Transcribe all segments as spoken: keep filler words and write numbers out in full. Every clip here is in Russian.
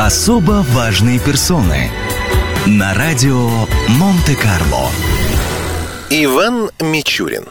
Особо важные персоны на радио Монте-Карло. Иван Мичурин.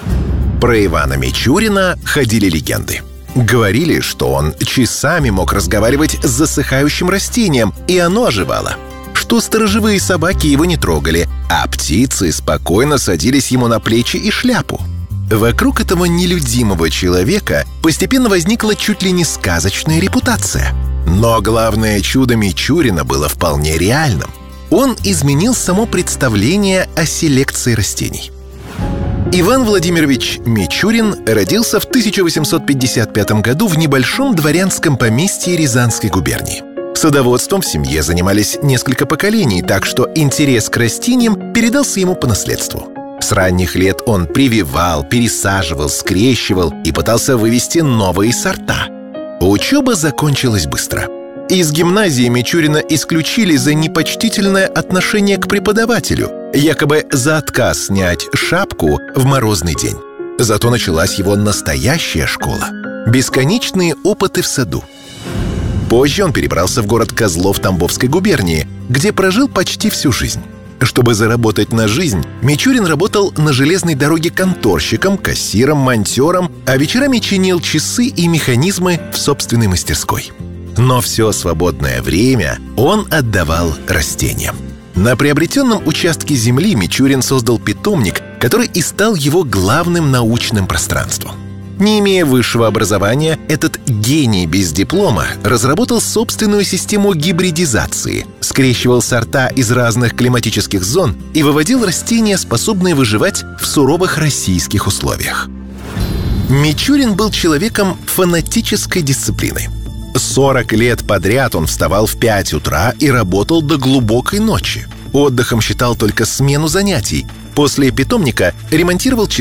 Про Ивана Мичурина ходили легенды. Говорили, что он часами мог разговаривать с засыхающим растением, и оно оживало. Что сторожевые собаки его не трогали, а птицы спокойно садились ему на плечи и шляпу. Вокруг этого нелюдимого человека постепенно возникла чуть ли не сказочная репутация. Но главное чудо Мичурина было вполне реальным. Он изменил само представление о селекции растений. Иван Владимирович Мичурин родился в тысяча восемьсот пятьдесят пятом году в небольшом дворянском поместье Рязанской губернии. Садоводством в семье занимались несколько поколений, так что интерес к растениям передался ему по наследству. С ранних лет он прививал, пересаживал, скрещивал и пытался вывести новые сорта. Учеба закончилась быстро. Из гимназии Мичурина исключили за непочтительное отношение к преподавателю, якобы за отказ снять шапку в морозный день. Зато началась его настоящая школа. Бесконечные опыты в саду. Позже он перебрался в город Козлов Тамбовской губернии, где прожил почти всю жизнь. Чтобы заработать на жизнь, Мичурин работал на железной дороге конторщиком, кассиром, монтером, а вечерами чинил часы и механизмы в собственной мастерской. Но все свободное время он отдавал растениям. На приобретенном участке земли Мичурин создал питомник, который и стал его главным научным пространством. Не имея высшего образования, этот гений без диплома разработал собственную систему гибридизации, скрещивал сорта из разных климатических зон и выводил растения, способные выживать в суровых российских условиях. Мичурин был человеком фанатической дисциплины. сорок лет подряд он вставал в пять утра и работал до глубокой ночи. Отдыхом считал только смену занятий. После питомника ремонтировал часы.